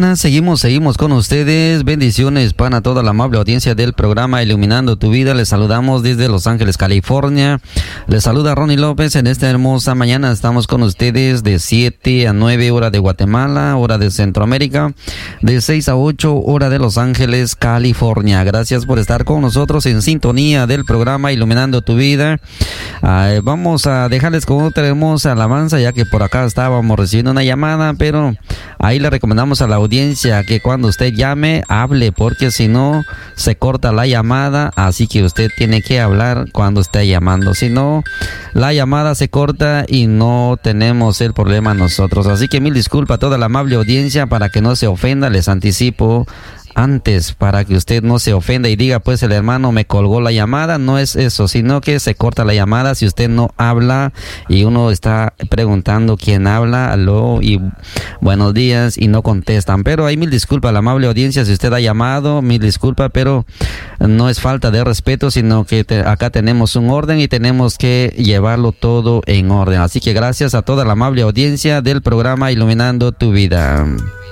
mañana. Seguimos con ustedes. Bendiciones para toda la amable audiencia del programa Iluminando tu Vida. Les saludamos desde Los Ángeles, California. Les saluda Ronnie López. En esta hermosa mañana estamos con ustedes de 7 a 9 hora de Guatemala, hora de Centroamérica, de 6 a 8 hora de Los Ángeles, California. Gracias por estar con nosotros en sintonía del programa Iluminando tu Vida. Vamos a dejarles con otra hermosa alabanza, ya que por acá estábamos recibiendo una llamada, pero ahí le recomendamos a la audiencia que cuando usted llame, hable, porque si no, se corta la llamada, así que usted tiene que hablar cuando esté llamando, si no, la llamada se corta y no tenemos el problema nosotros. Así que mil disculpas a toda la amable audiencia, para que no se ofenda, les anticipo antes, para que usted no se ofenda y diga, pues el hermano me colgó la llamada. No es eso, sino que se corta la llamada si usted no habla y uno está preguntando quién habla, aló y buenos días, y no contestan. Pero hay mil disculpas a la amable audiencia si usted ha llamado, mil disculpas, pero no es falta de respeto, sino que acá tenemos un orden y tenemos que llevarlo todo en orden. Así que gracias a toda la amable audiencia del programa Iluminando tu Vida.